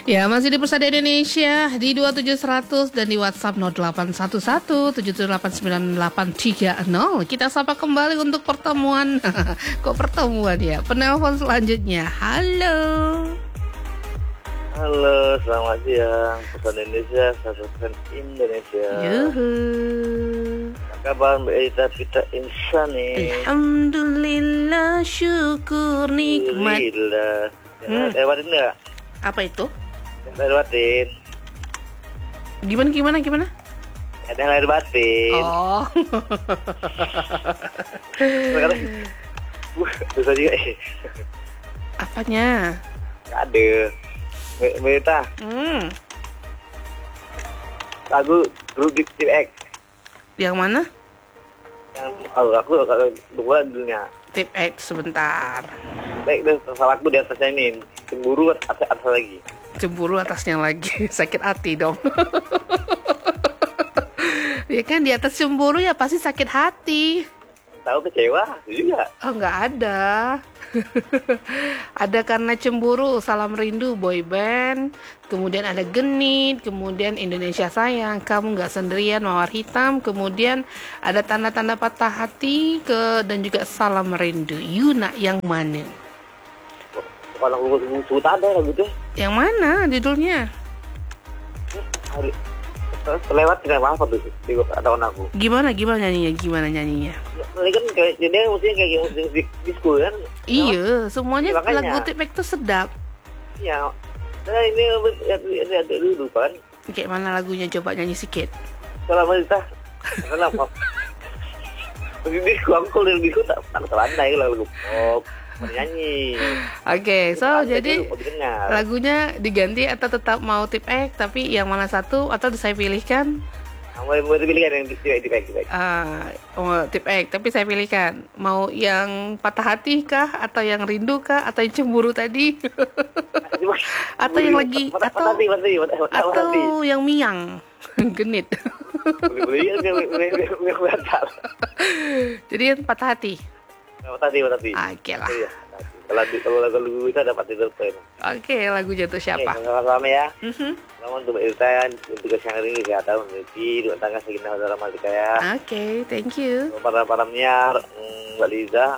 Ya, masih di Persada Indonesia di 27100 dan di WhatsApp 0811 Kita sapa kembali untuk pertemuan. Kok pertemuan ya? Penelpon selanjutnya. Halo. Halo, selamat siang. Persada Indonesia, Satukan Indonesia. Yuhu. Apa kabar Mbak Ita Pita Insani? Alhamdulillah, syukur nikmat. Alhamdulillah. Lewatin nggak? Apa itu? Lewatin. Gimana? Ada yang lahir batin. Oh. Susah juga. Apanya? Nggak ada. Mbak Ita, lagu grup Deep X. Yang mana? Yang aku kalau dua dulunya. Tip X sebentar. Baik, salah aku di atasnya ini. Cemburu atas lagi. Cemburu atasnya lagi. Sakit hati dong. Ya kan, di atas cemburu ya pasti sakit hati. Tahu kecewa juga. Oh, nggak ada. Ada Karena Cemburu, Salam Rindu, boy band. Kemudian ada Genit. Kemudian Indonesia Sayang, Kamu Nggak Sendirian, Mawar Hitam. Kemudian ada Tanda-Tanda Patah Hati dan juga Salam Rindu. Yuna yang mana? Kalau aku sebut ada lagu tuh. Yang mana judulnya? Terlewat tidak apa tuh di tahun aku. Gimana nyanyinya? Ini kan kayak jadi musiknya kayak musik disco kan. Iya, semuanya makanya. lagu Tip X tuh sedap. Iya. Nah ini lihat dulu kan. Kayak mana lagunya, coba nyanyi sedikit. Selamat kita. Kenapa? Disco aku kalau disco tak terandai lagu pop menyanyi. Oke, so jadi dengar. lagunya diganti atau tetap mau Tip X, tapi yang mana satu atau saya pilihkan? Mau dipilihkan yang Tip X. Tip X, tapi saya pilihkan mau yang Patah Hati kah, atau yang Rindu kah, atau yang Cemburu tadi, atau yang lagi atau yang Miang Genit. Boleh. Jadi yang Patah Hati. Tadi. Oke lah. Iya. Kalau lagu itu dapat diteruskan. Oke, lagu jatuh siapa? Sama-sama ya. Selamat untuk Mbak Irta, untuk siang hari ini kesehatan, memiliki dua tangga segenap saudara Malika ya. Oke, thank you. Para penyiar Mbak Liza,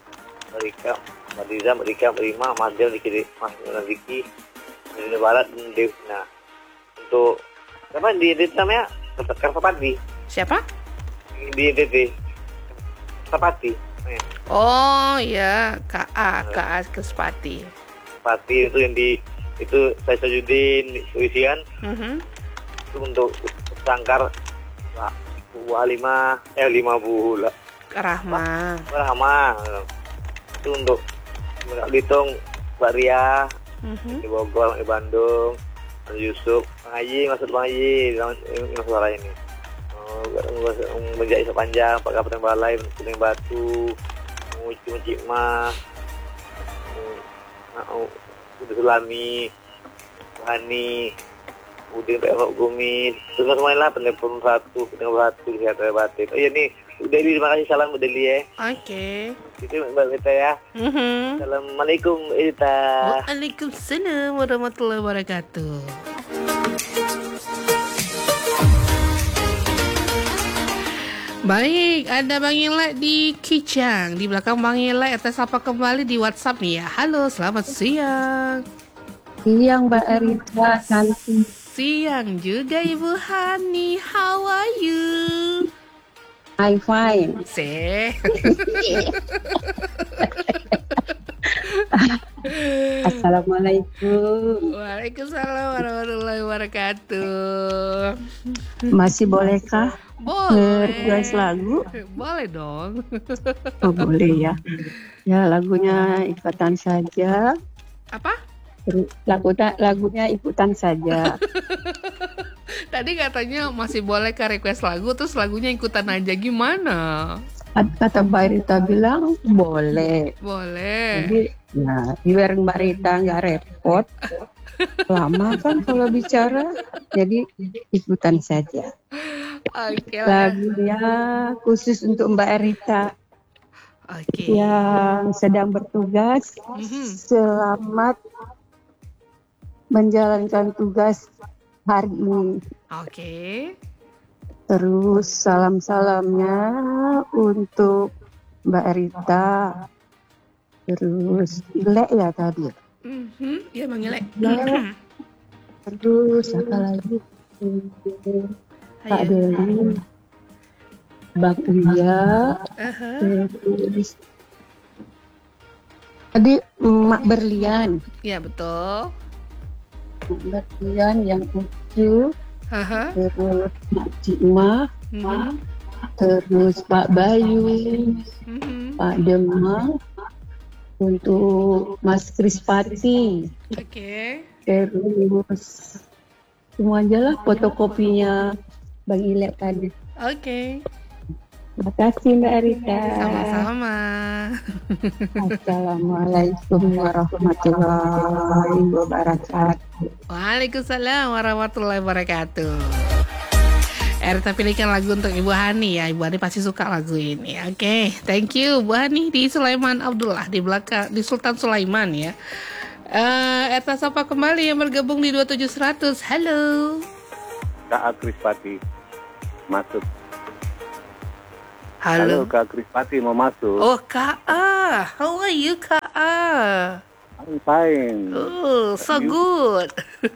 Mbak Rima, Mas Del, Mas Nandiki, di Barat, dan Dev. Nah, untuk siapa di namanya? Kertapati. Siapa? Di NTT. Kertapati. Oh ya, KA Kespati. Pati itu yang itu saya Sajudin Wisian. Itu untuk Sangkar Bu Halimah 50 Rahma. Itu untuk Litung Mbak Ria di Bogor, di Bandung, Yusuf, Bang Haji, suara ini. Menjadi sepanjang Pak Kabupaten Balai, Kuning Batu, Cik Mah, Udah Sulami, Hani, Udin Pak Gumi, semuanya lah penelpon satu, kesehatan batin. Oh iya nih, udah terima kasih, salam udah ya. Oke. Itu Mbak Ita ya. Assalamualaikum Ita. Waalaikumsalam warahmatullahi wabarakatuh. Baik, ada Bang Ila di Kijang. Di belakang Bang Ila, atas apa kembali di WhatsApp nih ya. Halo, selamat siang. Siang Mbak Erita, cantik. Siang juga Ibu Hani, how are you? I'm fine. Assalamualaikum. Waalaikumsalam warahmatullahi wabarakatuh. Masih bolehkah? Boleh. Request lagu? Boleh dong. Oh boleh ya. Ya lagunya ikutan saja. Apa? Lagunya ikutan saja. Tadi katanya masih boleh ke request lagu, terus lagunya ikutan aja, gimana? Kata Mbak Rita bilang boleh. Boleh. Jadi ya biar Mbak Rita nggak repot. Lama kan kalau bicara, jadi ikutan saja. Oke lah. Lagunya khusus untuk Mbak Rita. Oke. Yang sedang bertugas. Selamat menjalankan tugas hari ini. Oke. Terus salam-salamnya untuk Mbak Rita. Terus Ile ya tadi. Ya Bang Ile. Terus apa lagi? Kak Ayo. Deli, Bang Uya, terus tadi Mak Berlian. Ya betul. Mak Berlian yang lucu. Aha. Terus Mak Cima, terus Pak Bayu, Pak Demang, untuk Mas Krispati. Oke. Terus semua aja lah fotokopinya Bang Ile tadi. Oke. Terima kasih Mbak Rita. Sama-sama. Assalamualaikum warahmatullahi wabarakatuh. Waalaikumsalam warahmatullahi wabarakatuh. Rita pilihkan lagu untuk Ibu Hani ya. Ibu Hani pasti suka lagu ini. Oke, thank you Bu Hani di Sulaiman Abdullah di belakang di Sultan Sulaiman ya. Eta sapa kembali yang bergabung di 27100. Halo. Kak Krispati masuk. Halo. Kak Krispati mau masuk. Oh Kak A, how are you Kak A? I'm fine. Oh, so good.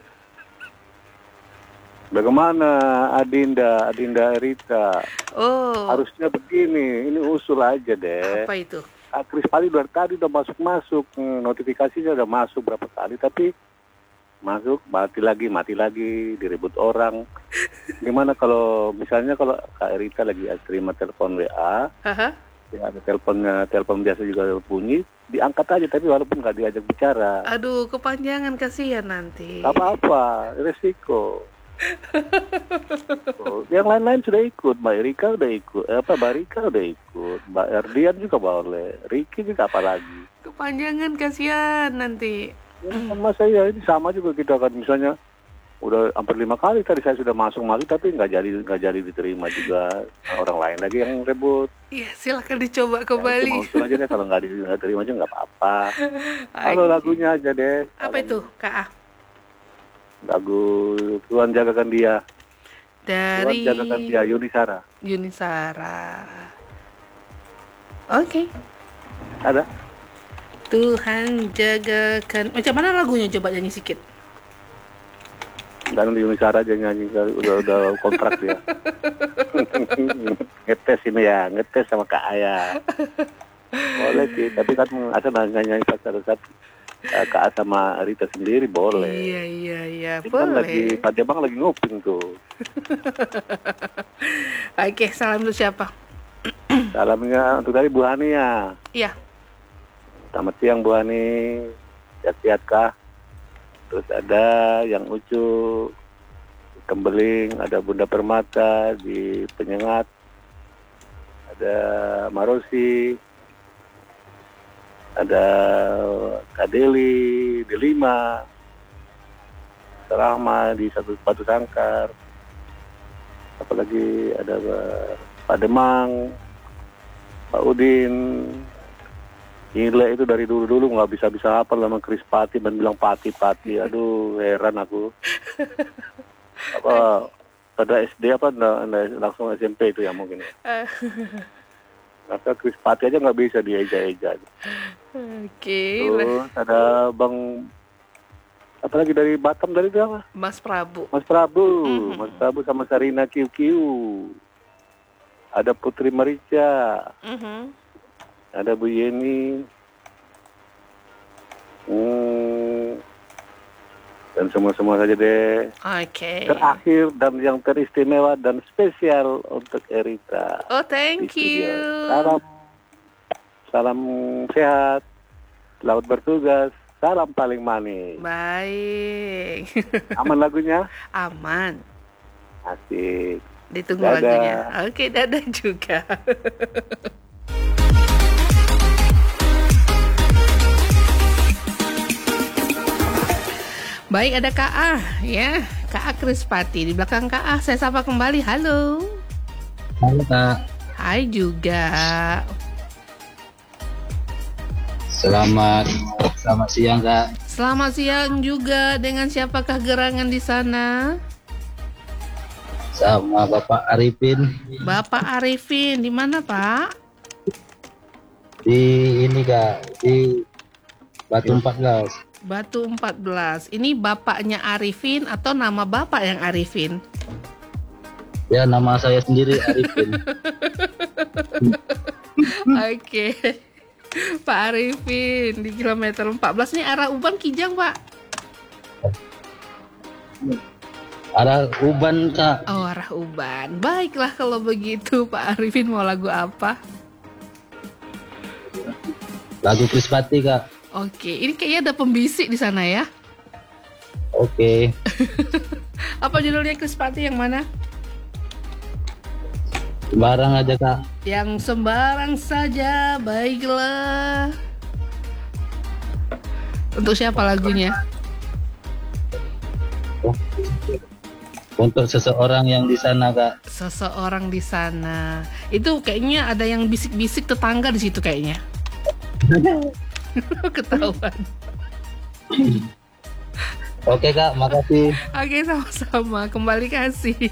Bagaimana Adinda Rita? Oh. Harusnya begini, ini usul aja deh. Apa itu? Kak Krispati dari tadi udah masuk, notifikasinya udah masuk berapa kali, tapi masuk mati lagi, diribut orang. Gimana kalau misalnya kalau Kak Rita lagi terima telepon WA, ya ada telepon biasa juga bunyi, diangkat aja tapi walaupun nggak diajak bicara. Aduh, kepanjangan kasihan nanti. Apa-apa, resiko. Yang lain-lain sudah ikut, Mbak Erika udah ikut, Mbak Rika udah ikut, Mbak Erdian juga boleh, Riki juga apalagi. Kepanjangan kasihan nanti. Sama saya ini sama juga kita kan, misalnya udah hampir 5 kali tadi saya sudah masuk tapi nggak jadi diterima juga, orang lain lagi yang rebut. Iya, silakan dicoba kembali. Ya, usul aja deh, kalau nggak diterima aja nggak apa-apa. Kalau lagunya aja deh. Apa itu, Kak A? Lagu Tuhan Jagakan Dia. Dari Tuhan Jagakan Dia, Yuni Sara. Oke. Ada? Tuhan jagakan. Macam mana lagunya, coba nyanyi sedikit. Dan Yuni Sara aja nyanyi, udah kontrak dia. ngetes sama Kak Ayah. Boleh sih, tapi kan asal nyanyi pas saat Kak sama Rita sendiri boleh. Iya, kan boleh. Pak Demang lagi nguping tuh. Oke, salam untuk siapa? Salamnya untuk tadi Bu Hani ya. Iya. Selamat siang Bu Hani, sehat-sehat kah? Terus ada yang Ucu Tembeling, ada Bunda Permata di Penyengat, ada Marosi, ada Kadeli di 5, Rahma di Batu Sangkar, apalagi ada Pak Demang, Pak Udin. Ile itu dari dulu nggak bisa hafal sama Krispati dan bilang Pati, aduh heran aku. Apa pada SD langsung SMP itu ya mungkin. Maka Krispati aja nggak bisa dieja-eja. Oke. Terus ada Bang, apalagi dari Batam dari apa? Mas Prabu. Mas Prabu sama Sarina QQ. Ada Putri Marica. Ada Bu Yeni. Dan semua saja deh. Oke. Terakhir dan yang teristimewa dan spesial untuk Erita. Oh, thank you. Salam sehat. Selamat bertugas. Salam paling manis. Baik. Aman lagunya? Aman. Asik. Ditunggu Dadah. lagunya. Oke, dadah juga. Baik, ada Kak A ya, Kak A Krispati di belakang Kak A. Saya sapa kembali. Halo. Halo Kak. Hai juga. Selamat siang Kak. Selamat siang juga. Dengan siapakah gerangan di sana? Sama Bapak Arifin Bapak Arifin, di mana Pak? di ini Kak, di Batu 14. Batu 14. Ini bapaknya Arifin atau nama bapak yang Arifin? Ya, nama saya sendiri Arifin. Oke. Pak Arifin di kilometer 14 nih arah Uban Kijang, Pak. Arah Uban Kak. Oh, arah Uban. Baiklah kalau begitu, Pak Arifin mau lagu apa? Lagu Krispati Kak. Oke, ini kayaknya ada pembisik di sana ya. Oke. Apa judulnya Krispati yang mana? Sembarang aja Kak. Yang sembarang saja, baiklah. Untuk siapa lagunya? Untuk seseorang yang di sana Kak. Seseorang di sana. Itu kayaknya ada yang bisik-bisik tetangga di situ kayaknya. Ketahuan. Oke Kak, makasih. Oke, sama-sama. Kembali kasih.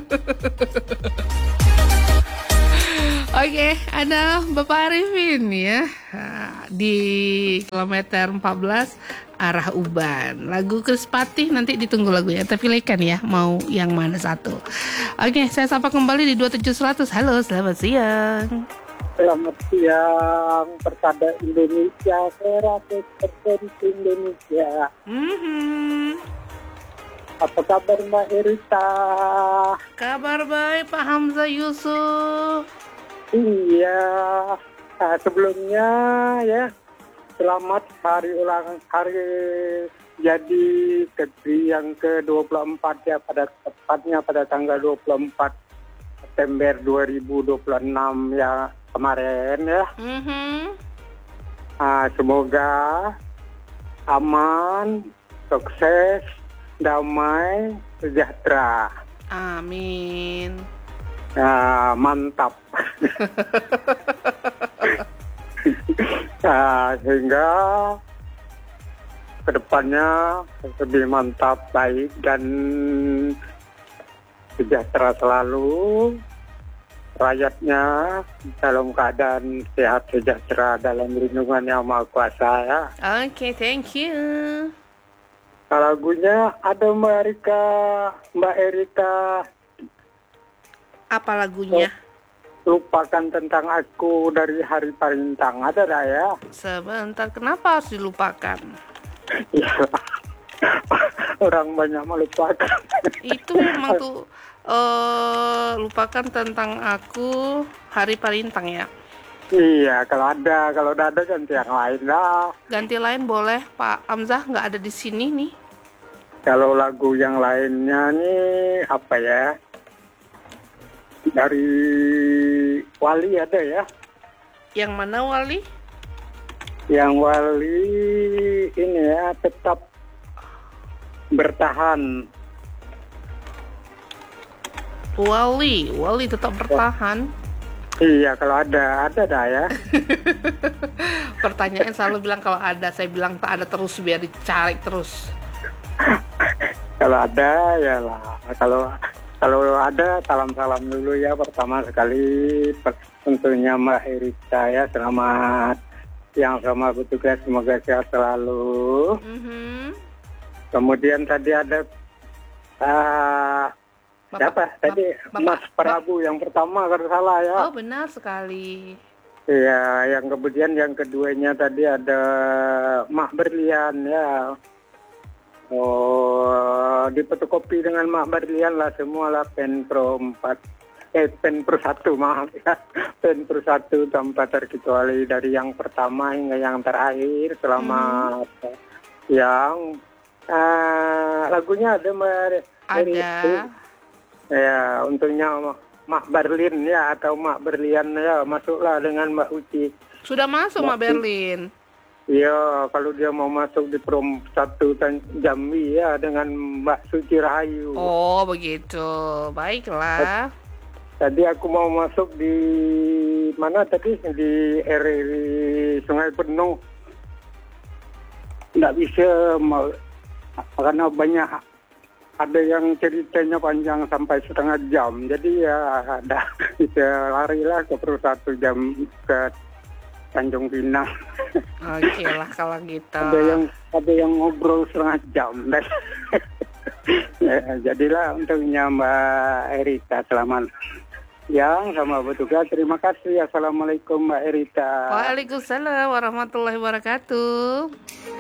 Oke, ada Bapak Arifin ya di kilometer 14 arah Uban. Lagu Krispati nanti ditunggu lagunya. Tapi pilihkan ya, mau yang mana satu. Oke, saya sapa kembali di 27100. Halo, selamat siang. Selamat siang, Persada Indonesia, 100% Indonesia. Apa kabar Mbak Erita? Kabar baik Pak Hamzah Yusuf. Iya, nah, sebelumnya ya, selamat hari jadi yang ke-24 ya, tepatnya pada tanggal 24 September 2026 ya kemarin ya. Nah, semoga aman, sukses, damai, sejahtera. Amin. Nah, mantap. Nah, sehingga kedepannya lebih mantap, baik dan sejahtera selalu. Rakyatnya dalam keadaan sehat sejahtera dalam lindungan Yang Maha Kuasa ya. Oke, thank you. Lagunya ada Mbak Erika. Apa lagunya? Lupakan tentang aku dari Hari Parintang. Ada dah ya? Sebentar, kenapa harus dilupakan? Ya, orang banyak melupakan. Itu memang tuh lupakan tentang aku Hari Parintang ya. Iya, kalau udah ada ganti yang lain lah. Ganti lain boleh, Pak Hamzah nggak ada di sini nih. Kalau lagu yang lainnya nih apa ya? Dari Wali ada ya? Yang mana Wali? Yang Wali ini ya, tetap bertahan. Wali tetap bertahan. Iya, kalau ada dah ya. Pertanyaan selalu bilang kalau ada, saya bilang tak ada terus biar dicari terus. Kalau ada ya lah. Kalau ada salam dulu ya pertama sekali tentunya Mbak Erika ya, selamat siang sama bertugas, semoga sehat selalu. Kemudian tadi ada siapa tadi? Mas Prabu yang pertama kalau salah ya. Oh, benar sekali. Iya, yang kemudian yang keduanya tadi ada Mak Berlian ya. Oh, difotokopi dengan Mak Berlian lah semua lah, pen pro 1 maaf ya. Pen pro 1 tanpa terkecuali dari yang pertama hingga yang terakhir. Selamat yang lagunya ada Mbak. Ada. Ya, untuknya Mak Berlin ya, atau Mak Berlian ya, masuklah dengan Mbak Uci. Sudah masuk Mak Berlin. Iya, kalau dia mau masuk di Prom 1 Jambi ya dengan Mbak Suci Rahayu. Oh, begitu. Baiklah. Tadi aku mau masuk di mana tadi? Di RRI Sungai Penuh. nggak bisa karena banyak ada yang ceritanya panjang sampai setengah jam. Jadi ya ada bisa larilah ke 1 jam ke Tanjung Pinang. Oke lah kalau gitu. Ada yang ngobrol setengah jam. Ya, jadilah untungnya Mbak Erita, selamat siang sama petugas. Terima kasih. Assalamualaikum Mbak Erita. Waalaikumsalam warahmatullahi wabarakatuh.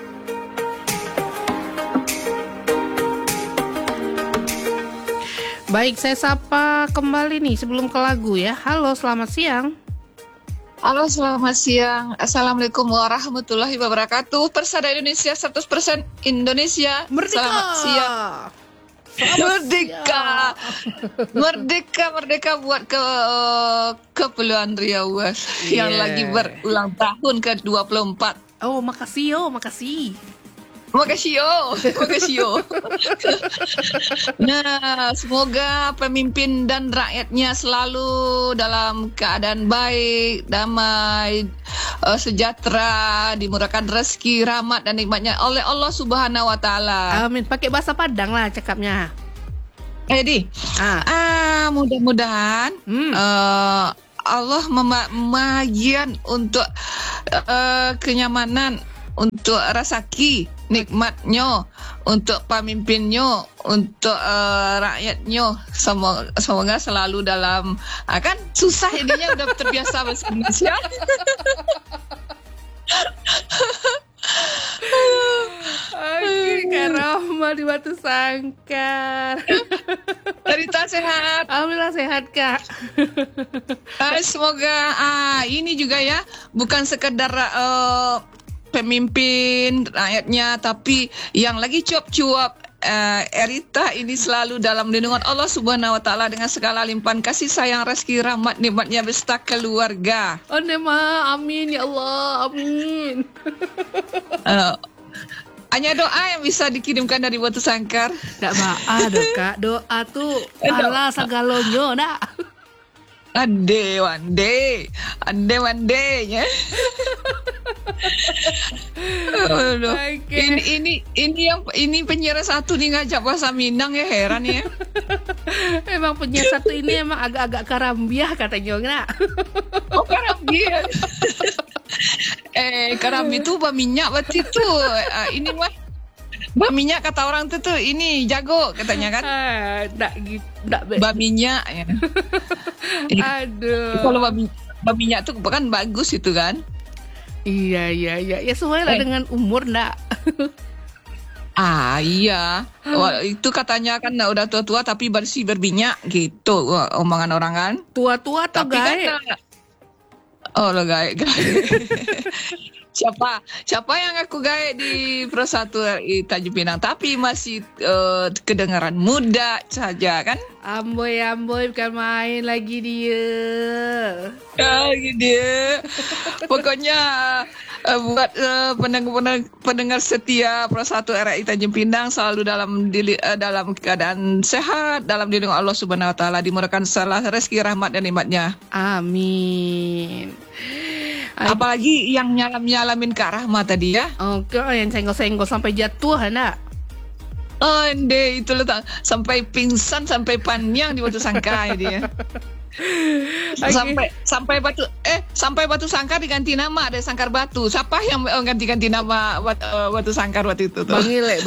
Baik, saya sapa kembali nih sebelum ke lagu ya. Halo, selamat siang. Halo, selamat siang. Assalamualaikum warahmatullahi wabarakatuh. Persada Indonesia 100% Indonesia. Merdeka. Selamat siang. Merdeka. Merdeka buat Kepulauan Riau yang lagi berulang tahun ke-24. Oh, makasih. Makasih yo. Nah, semoga pemimpin dan rakyatnya selalu dalam keadaan baik, damai, sejahtera, dimurahkan rezeki, rahmat dan nikmatnya oleh Allah Subhanahu wa taala. Amin. Pakai bahasa Padang lah cakapnya. Mudah-mudahan Allah membagian untuk kenyamanan, untuk rezeki, nikmatnya, untuk pemimpinnya, untuk rakyatnya. Semoga selalu dalam kan susah ininya udah terbiasa bahasa Indonesia. Oke, Kak Rahma di Batu Sangkar. Cerita sehat. Alhamdulillah sehat, Kak. Semoga ini juga ya, bukan sekedar pemimpin rakyatnya, tapi yang lagi cuap-cuap Erita ini selalu dalam lindungan Allah Subhanahu wa taala dengan segala limpahan kasih sayang, rezeki, rahmat, nikmatnya beserta keluarga. Oh, Nema, amin ya Allah, amin. Hanya doa yang bisa dikirimkan dari Batu Sangkar. Nggak doa, Kak. Doa tuh Allah segalonyo, nak. Ade one day ya. Okay. Ini penyiar satu nih ngajak bahasa Minang ya, heran ya. Emang penyiar satu ini emang agak-agak karambiah katanya, nak. Oh, karambiah. Karambi itu minyak berarti tuh. Ini mah minyak kata orang tuh ini jago katanya kan. Enggak minyak ya. Aduh. Kalau minyak tuh kan bagus itu kan. Iya. Ya semuanya dengan umur, nak. Iya. Wah, itu katanya kan udah tua-tua tapi bersih berminyak gitu omongan orang kan. Tua-tua atau gae? Oh, lo gae. Siapa yang aku gae di Persatu RI Tanjung Pinang, tapi masih kedengaran muda saja kan? Amboy bukan main lagi dia. Pokoknya buat pendengar setia Persatu RI Tanjung Pinang selalu dalam keadaan sehat, dalam lindungan Allah Subhanahu wa taala, dimurahkan segala rezeki, rahmat dan nikmatnya. Amin. Apalagi yang nyalamin Kak Rahma tadi ya. Oke, yang senggol-senggol sampai jatuh, nak. Oh, ende itu letak sampai pingsan, sampai panjang di Batu Sangkar dia. Sampai Batu Sangkar diganti nama, ada Sangkar Batu. Siapa yang ganti nama Batu Sangkar waktu itu tuh? Bang Ile.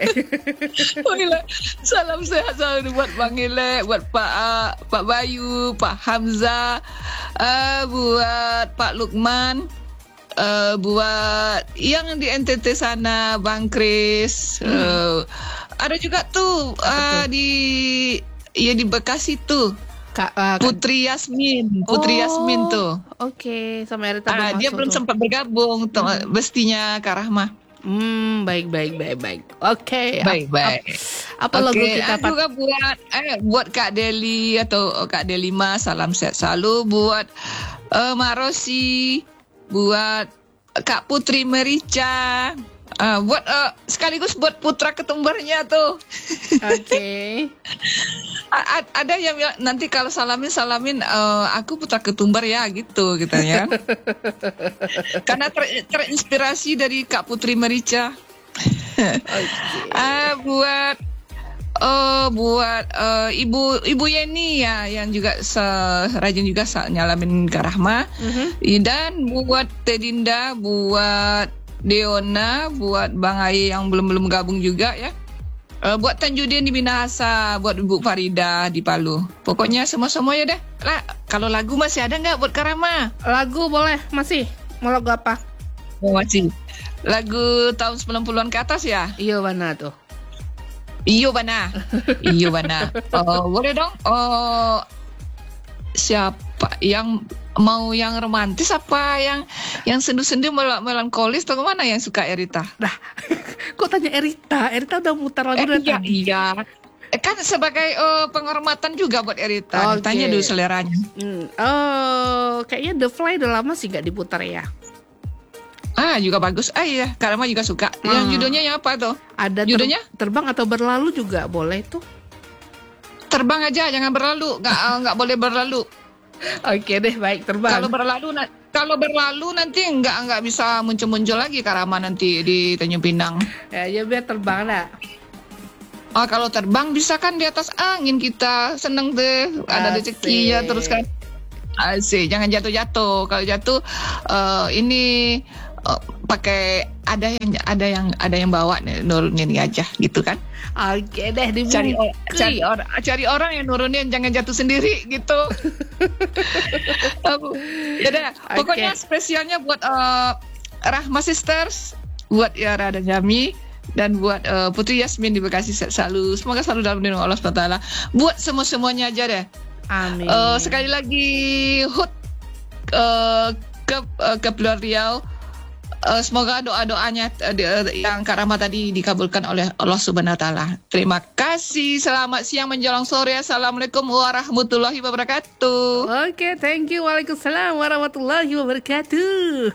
Salam sehat selalu buat Bang Ile, buat Pak Bayu, Pak Hamzah, buat Pak Lukman, buat yang di NTT sana, Bang Kris. Ada juga tuh di Bekasi tuh. Putri Yasmin tuh. Oke, sama Erita dia belum sempat bergabung tuh, bestinya Kak Rahma. Baik. Oke. Baik. Apa logo kita? Juga buat Kak Deli atau Kak Delima, salam sehat selalu. Buat Mak Rosi, buat Kak Putri Merica, buat sekaligus buat putra ketumbarnya tuh. Oke. Ada yang bilang nanti kalau salamin aku putra ketumbar ya gitu ya. Karena terinspirasi dari Kak Putri Merica. Buat ibu Yeni ya, yang juga rajin juga nyalamin Kak Rahma. Dan buat Teh Dinda, buat Deona, buat Bang Aye yang belum gabung juga ya. Buat Tanjudin di Minahasa, buat Ibu Farida di Palu. Pokoknya semua ya deh. Lah, kalau lagu masih ada nggak buat Kak Rahma? Lagu boleh, masih. Mau lagu apa? Oh, masih. Lagu tahun 90-an ke atas ya? Iya, mana tuh? Iyo bana. Boleh dong. Siapa yang mau yang romantis apa yang sendu-sendu melankolis atau kemana yang suka Erita? Nah, kok tanya Erita? Erita udah mutar lagu dari tadi. Iya. Kan sebagai penghormatan juga buat Erita. Okay. Tanya dulu seleranya. Kayaknya The Fly udah lama sih gak diputar ya. Juga bagus. Iya, Kak Rama juga suka. Yang judulnya yang apa tuh? Ada judulnya? Terbang atau Berlalu juga boleh tuh. Terbang aja, jangan berlalu. Nggak boleh berlalu. Oke deh, baik, terbang. Kalau berlalu nanti nggak bisa muncul lagi Kak Rama nanti di Tanjung Pinang. Ya biar terbang lah. Kalau terbang bisa kan di atas angin, kita seneng deh. Ada rezeki ya terus kan. Asik, jangan jatuh-jatuh. Kalau jatuh ini pakai ada yang bawa nih, nurunin aja gitu kan. Oke deh, cari orang yang nurunin, jangan jatuh sendiri gitu. Ya deh, pokoknya spesialnya buat Rahma Sisters, buat Yara dan Jami, dan buat Putri Yasmin di Bekasi selalu, semoga selalu dalam lindungan Allah SWT. Buat semuanya aja deh. Amin. Sekali lagi hut ke Pulau Riau. Semoga doa-doanya yang Kak Rahma tadi dikabulkan oleh Allah Subhanahu wa taala. Terima kasih. Selamat siang menjelang sore. Assalamualaikum warahmatullahi wabarakatuh. Oke, thank you. Waalaikumsalam warahmatullahi wabarakatuh.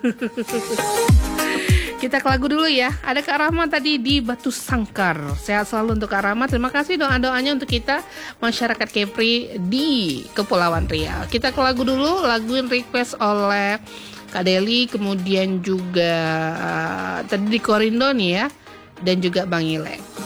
Kita ke lagu dulu ya. Ada Kak Rahma tadi di Batu Sangkar. Sehat selalu untuk Kak Rahma. Terima kasih doa-doanya untuk kita masyarakat Kepri di Kepulauan Riau. Kita ke lagu dulu. Lagu yang request oleh Kak Deli, kemudian juga tadi di Korindo nih ya, dan juga Bang Ile.